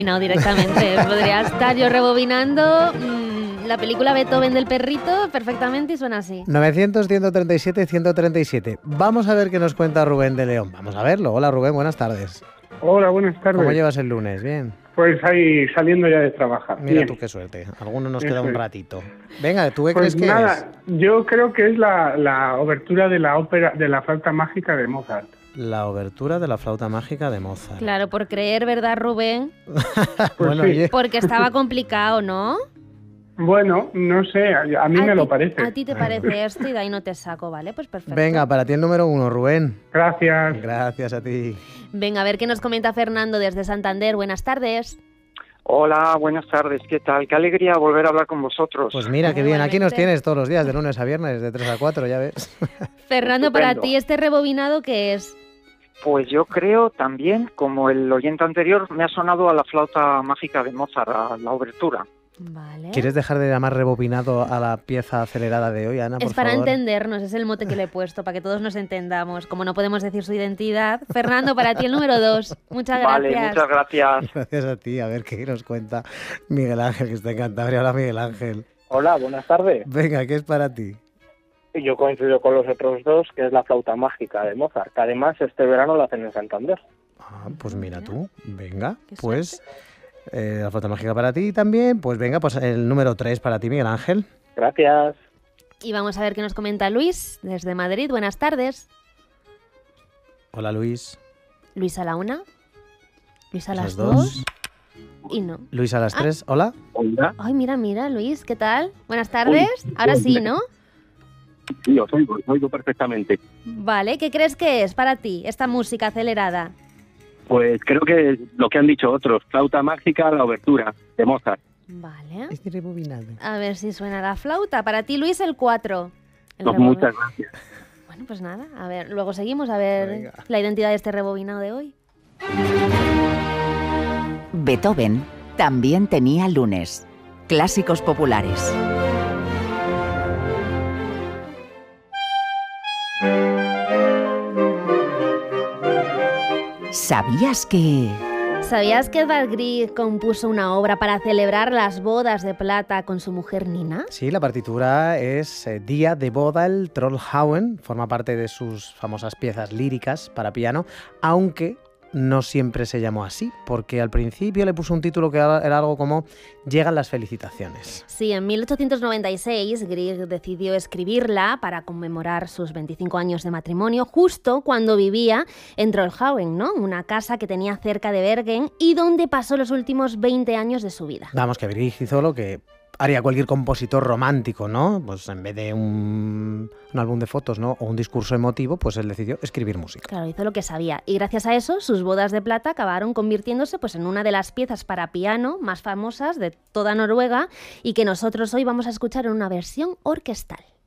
No, directamente. Podría estar yo rebobinando la película Beethoven del perrito perfectamente y suena así. 900-137-137. Vamos a ver qué nos cuenta Rubén de León. Vamos a verlo. Hola Rubén, buenas tardes. Hola, buenas tardes. ¿Cómo llevas el lunes? ¿Bien? Pues ahí saliendo ya de trabajar. Mira Bien. tú qué suerte. Algunos nos queda Eso un es. ratito. Venga, ¿tú qué Pues crees que nada, es? yo creo que es la obertura de la ópera de la flauta mágica de Mozart. La obertura de la flauta mágica de Mozart. Claro, por creer, ¿verdad, Rubén? Bueno, sí. oye, Porque estaba complicado, ¿no? Bueno, no sé, a mí me lo parece. A ti te parece esto y de ahí no te saco, ¿vale? Pues perfecto. venga, para ti el número 1, Rubén. Gracias. Gracias a ti. Venga, a ver qué nos comenta Fernando desde Santander. Buenas tardes. Hola, buenas tardes, ¿qué tal? Qué alegría volver a hablar con vosotros. Pues mira, qué bien. Aquí nos Igualmente. tienes todos los días, de lunes a viernes, de 3 a 4, ya ves. Fernando, para Estupendo. ti este rebobinado, ¿qué es? Pues yo creo también, como el oyente anterior, me ha sonado a la flauta mágica de Mozart, a la obertura. Vale. ¿Quieres dejar de llamar rebobinado a la pieza acelerada de hoy, Ana, por Es para favor? entendernos, es el mote que le he puesto, para que todos nos entendamos. Como no podemos decir su identidad. Fernando, para ti el número 2. Muchas gracias. Vale, muchas gracias. Gracias a ti. A ver qué nos cuenta Miguel Ángel, que está en Cantabria. Hola, Miguel Ángel. Hola, buenas tardes. Venga, ¿qué es para ti? Yo coincido con los otros dos, que es la flauta mágica de Mozart, que además este verano la hacen en Santander. Ah, pues mira tú. Venga, Qué pues la flauta mágica para ti también. Pues venga, pues el número 3 para ti, Miguel Ángel. Gracias. Y vamos a ver qué nos comenta Luis desde Madrid. Buenas tardes. Hola, Luis. Luis a la 1. Luis a las Esas dos. 2. Y no. Luis a las 3. Hola. Hola. Ay, mira, Luis, ¿qué tal? Buenas tardes. Ahora sí, ¿no? Sí, os oigo perfectamente. Vale, ¿qué crees que es para ti esta música acelerada? Pues creo que lo que han dicho otros, flauta mágica, la obertura de Mozart. Vale. Es rebobinado. A ver si suena la flauta. Para ti, Luis, el 4. Pues muchas gracias. Bueno, pues nada, a ver, luego seguimos a ver Venga. la identidad de este rebobinado de hoy. Beethoven también tenía lunes. Clásicos populares. ¿Sabías que...? ¿Sabías que Edvard Grieg compuso una obra para celebrar las bodas de plata con su mujer Nina? Sí, la partitura es Día de boda, el Trollhauen, forma parte de sus famosas piezas líricas para piano, aunque no siempre se llamó así, porque al principio le puso un título que era algo como Llegan las felicitaciones. Sí, en 1896 Grieg decidió escribirla para conmemorar sus 25 años de matrimonio, justo cuando vivía en Trollhauen, ¿no? Una casa que tenía cerca de Bergen y donde pasó los últimos 20 años de su vida. Vamos, que Grieg hizo lo que haría cualquier compositor romántico, ¿no? Pues en vez de un álbum de fotos, ¿no? O un discurso emotivo, pues él decidió escribir música. Claro, hizo lo que sabía. Y gracias a eso, sus bodas de plata acabaron convirtiéndose pues, en una de las piezas para piano más famosas de toda Noruega y que nosotros hoy vamos a escuchar en una versión orquestal.